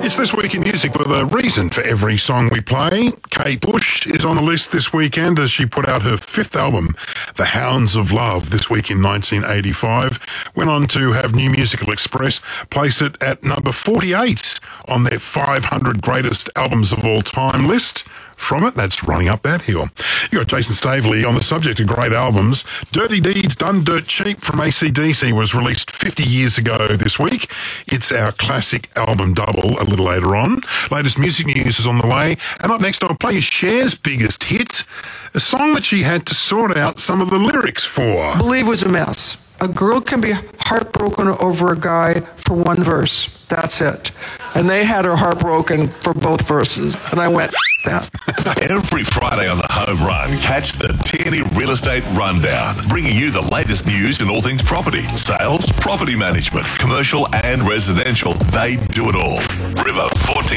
It's This Week in Music with a reason for every song we play. Kate Bush is on the list this weekend as she put out her fifth album, The Hounds of Love, this week in 1985. Went on to have New Musical Express place it at number 48 on their 500 greatest albums of all time list. From it, that's running up that hill. You got Jason Stavely on the subject of great albums. Dirty Deeds Done Dirt Cheap from AC/DC was released 50 years ago this week. It's our classic album double a little later on. Latest music news is on the way. And up next, I'll play Cher's biggest hit, a song that she had to sort out some of the lyrics for. Believe was a mess. A girl can be heartbroken over a guy for one verse. That's it. And they had her heartbroken for both verses. And I went, that. Every Friday on the Home Run, catch the Tierney Real Estate Rundown, bringing you the latest news in all things property, sales, property management, commercial and residential. They do it all. River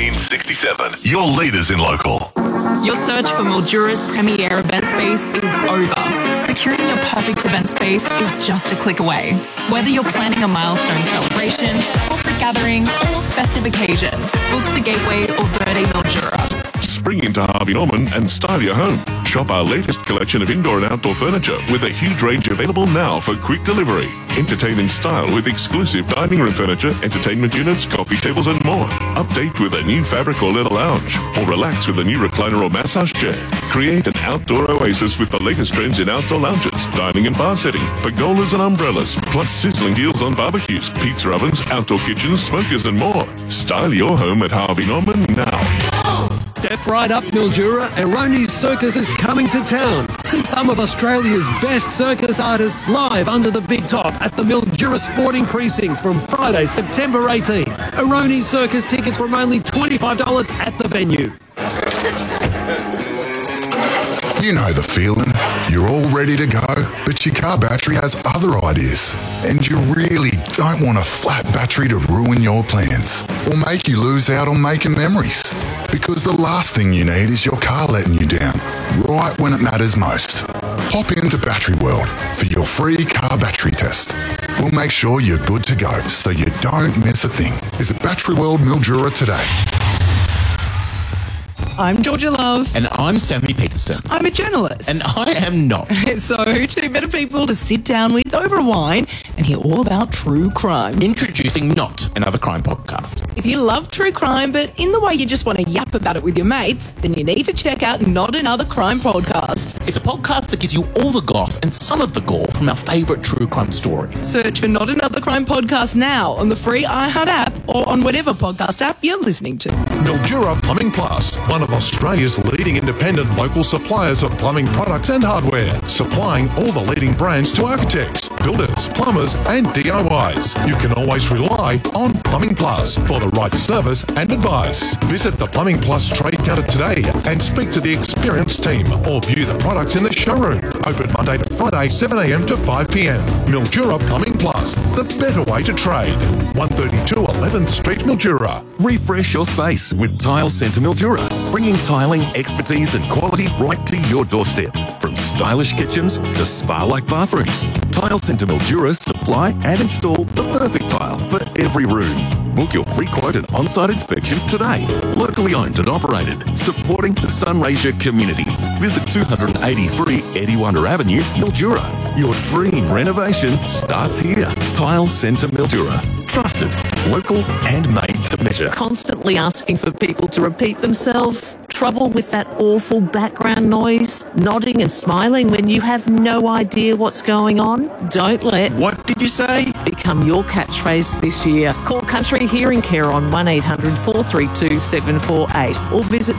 1467, your leaders in local. Your search for Mildura's premier event space is over. Securing your perfect event space is just a click away. Whether you're planning a milestone celebration, corporate gathering, or festive occasion, book the Gateway or Verde Mildura. Spring into Harvey Norman and style your home. Shop our latest collection of indoor and outdoor furniture with a huge range available now for quick delivery. Entertain in style with exclusive dining room furniture, entertainment units, coffee tables and more. Update with a new fabric or leather lounge, or relax with a new recliner or massage chair. Create an outdoor oasis with the latest trends in outdoor lounges, dining and bar settings, pergolas and umbrellas, plus sizzling deals on barbecues, pizza ovens, outdoor kitchens, smokers and more. Style your home at Harvey Norman now. Step right up, Mildura. Erroneous Circus is coming to town. See some of Australia's best circus artists live under the big top at the Mildura Sporting Precinct from Friday, September 18. Erroneous Circus tickets from only $25 at the venue. You know the feeling. You're all ready to go, but your car battery has other ideas. And you really don't want a flat battery to ruin your plans or make you lose out on making memories. Because the last thing you need is your car letting you down, right when it matters most. Hop into Battery World for your free car battery test. We'll make sure you're good to go so you don't miss a thing. Visit Battery World Mildura today. I'm Georgia Love. And I'm Sammy Peterson. I'm a journalist. And I am not. So, two better people to sit down with over a wine and hear all about true crime. Introducing Not Another Crime podcast. If you love true crime, but in the way you just want to yap about it with your mates, then you need to check out Not Another Crime podcast. It's a podcast that gives you all the goss and some of the gore from our favourite true crime stories. Search for Not Another Crime podcast now on the free iHeart app or on whatever podcast app you're listening to. Mildura Plumbing Plus, one of Australia's leading independent local suppliers of plumbing products and hardware, supplying all the leading brands to architects, builders, plumbers and DIYs. You can always rely on Plumbing Plus for the right service and advice. Visit the Plumbing Plus trade counter today and speak to the experienced team or view the products in the showroom. Open Monday to Friday, 7 a.m. to 5 p.m. Mildura Plumbing Plus, the better way to trade. 132 11th Street, Mildura. Refresh your space with Tile Centre Mildura, bringing tiling, expertise and quality right to your doorstep. From stylish kitchens to spa-like bathrooms, Tile Centre Mildura supply and install the perfect tile for every room. Book your free quote and on-site inspection today. Locally owned and operated, supporting the Sunraysia community. Visit 283 Eddie Wonder Avenue, Mildura. Your dream renovation starts here. Tile Centre Mildura. Trusted, local and made to measure. Constantly asking for people to repeat themselves? Trouble with that awful background noise? Nodding and smiling when you have no idea what's going on? Don't let What did you say? become your catchphrase this year. Call Country Hearing Care on 1800 432 748 or visit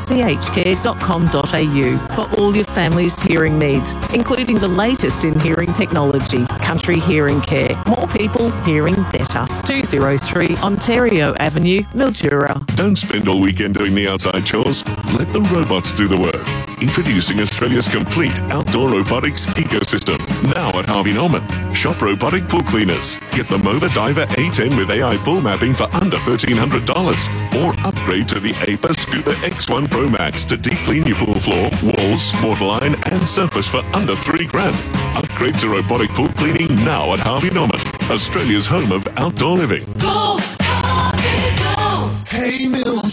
chcare.com.au for all your family's hearing needs, including the latest in hearing technology. Country Hearing Care. More people hearing better. 203 Ontario Avenue, Mildura. Don't spend all weekend doing the outside chores. Let the robots do the work. Introducing Australia's complete outdoor robotics ecosystem. Now at Harvey Norman. Shop robotic pool cleaners. Get the Mova Diver A10 with AI pool mapping for under $1,300. Or upgrade to the APA Scuba X1 Pro Max to deep clean your pool floor, walls, waterline and surface for under $3,000. Upgrade to robotic pool cleaning now at Harvey Norman. Australia's home of outdoor living. Go, Harvey, go! Hey, Mildura.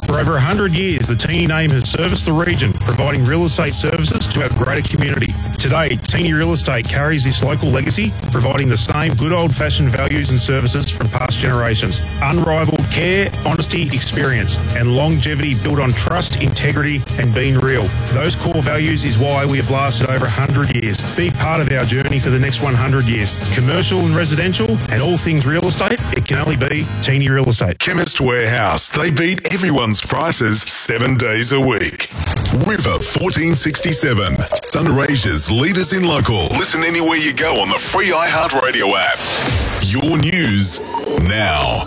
For over 100 years, the Teeny name has serviced the region, providing real estate services to our greater community. Today, Teeny Real Estate carries this local legacy, providing the same good old-fashioned values and services from past generations. Unrivaled care, honesty, experience, and longevity built on trust, integrity, and being real. Those core values is why we have lasted over 100 years. Be part of our journey for the next 100 years. Commercial and residential, and all things real estate, it can only be Teeny Real Estate. Chemist Warehouse. They beat everyone's prices 7 days a week. River 1467. Sunraysia's leaders in local. Listen anywhere you go on the free iHeartRadio app. Your news now.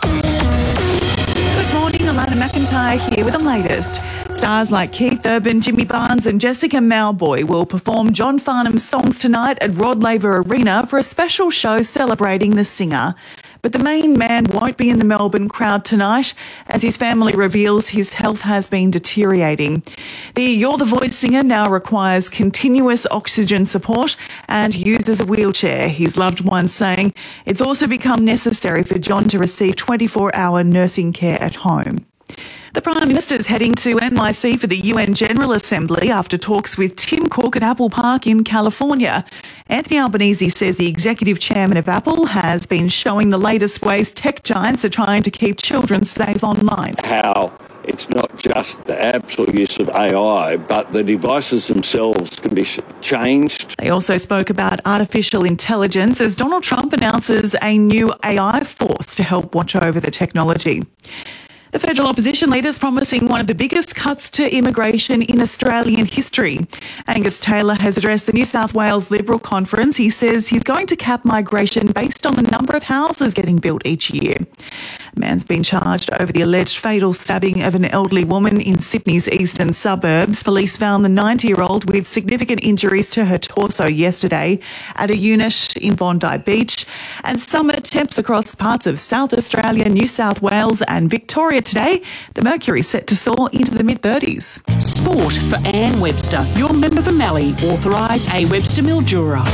Good morning, Alana McIntyre here with the latest. Stars like Keith Urban, Jimmy Barnes and Jessica Mauboy will perform John Farnham's songs tonight at Rod Laver Arena for a special show celebrating the singer. But the main man won't be in the Melbourne crowd tonight as his family reveals his health has been deteriorating. The You're the Voice singer now requires continuous oxygen support and uses a wheelchair, his loved ones saying it's also become necessary for John to receive 24-hour nursing care at home. The Prime Minister is heading to NYC for the UN General Assembly after talks with Tim Cook at Apple Park in California. Anthony Albanese says the executive chairman of Apple has been showing the latest ways tech giants are trying to keep children safe online. How it's not just the absolute use of AI, but the devices themselves can be changed. They also spoke about artificial intelligence as Donald Trump announces a new AI force to help watch over the technology. The federal opposition leader is promising one of the biggest cuts to immigration in Australian history. Angus Taylor has addressed the New South Wales Liberal Conference. He says he's going to cap migration based on the number of houses getting built each year. A man's been charged over the alleged fatal stabbing of an elderly woman in Sydney's eastern suburbs. Police found the 90-year-old with significant injuries to her torso yesterday at a unit in Bondi Beach. And summer temps across parts of South Australia, New South Wales and Victoria today. The mercury set to soar into the mid-30s. Sport for Anne Webster, your member for Mallee, authorised A. Webster Mildura.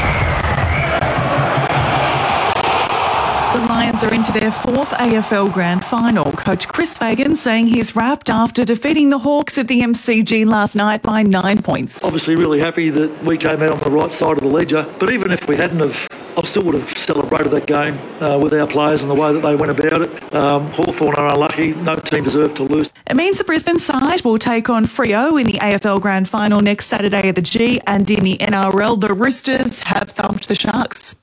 The Lions are into their fourth AFL Grand Final. Coach Chris Fagan saying he's wrapped after defeating the Hawks at the MCG last night by 9 points. Obviously really happy that we came out on the right side of the ledger, but even if we hadn't have, I still would have celebrated that game with our players and the way that they went about it. Hawthorn are unlucky. No team deserved to lose. It means the Brisbane side will take on Freo in the AFL Grand Final next Saturday at the G, and in the NRL, the Roosters have thumped the Sharks.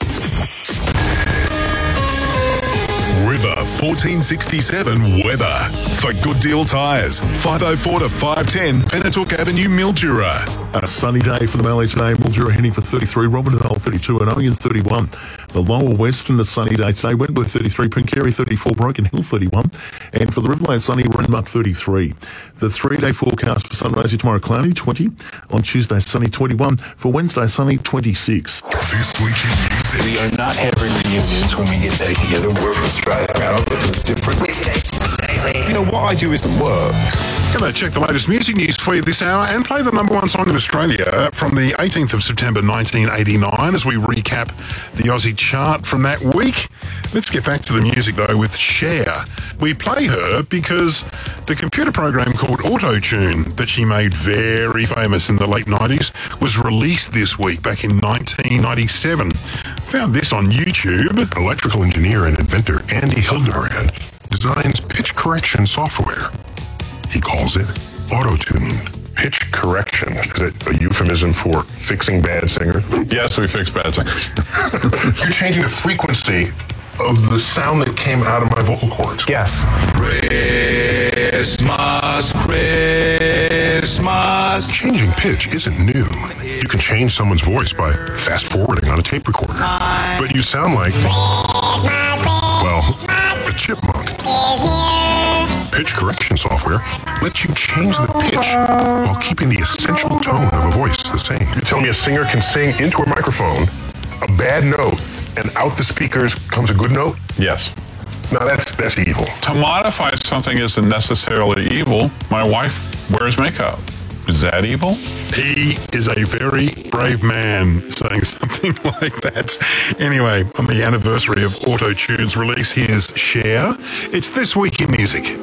River 1467 weather. For Good Deal Tyres, 504 to 510 Pennatuk Avenue, Mildura. A sunny day for the Mallee today. Mildura heading for 33, Robinson 32 and Owen 31. The lower western, a sunny day today. Wentworth 33, Pinkeri 34, Broken Hill 31. And for the Riverland, sunny, Renmark 33. The 3-day forecast for Sunraysia tomorrow, cloudy 20. On Tuesday, sunny 21. For Wednesday, sunny 26. This week in music. We are not having reunions when we get back together. We're from Australia. It's different. With Jason Staley. You know, what I do isn't work. Going to check the latest music news for you this hour and play the number one song in Australia from the 18th of September 1989 as we recap the Aussie chart from that week. Let's get back to the music though with Cher. We play her because the computer program called Auto-Tune that she made very famous in the late 90s was released this week back in 1997. Found this on YouTube. Electrical engineer and inventor Andy Hildebrand designs pitch correction software. He calls it Auto-Tune. Pitch correction, is it a euphemism for fixing bad singers? Yes, we fix bad singers. You're changing the frequency of the sound that came out of my vocal cords. Yes. Christmas. Changing pitch isn't new. You can change someone's voice by fast forwarding on a tape recorder. But you sound like, well, a chipmunk. Pitch correction software lets you change the pitch while keeping the essential tone of a voice the same. You're telling me a singer can sing into a microphone a bad note and out the speakers comes a good note? Yes. No, that's evil. To modify something isn't necessarily evil. My wife wears makeup. Is that evil? He is a very brave man saying something like that. Anyway, on the anniversary of Auto-Tune's release, here's Cher. It's This Week in Music.